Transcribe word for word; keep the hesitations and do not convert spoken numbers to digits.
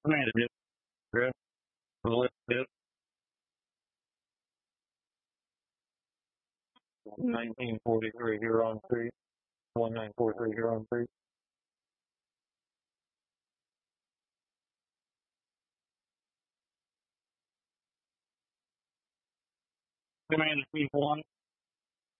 Commander, just a little bit. nineteen forty-three here on three. one nine four three here on three. Commander, Chief one.